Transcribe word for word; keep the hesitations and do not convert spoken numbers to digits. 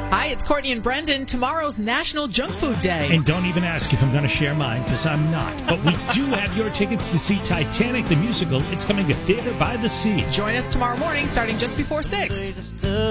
Hi, it's Courtney and Brendan. Tomorrow's National Junk Food Day. And don't even ask if I'm going to share mine, because I'm not. But we do have your tickets to see Titanic the musical. It's coming to Theater by the Sea. Join us tomorrow morning starting just before six.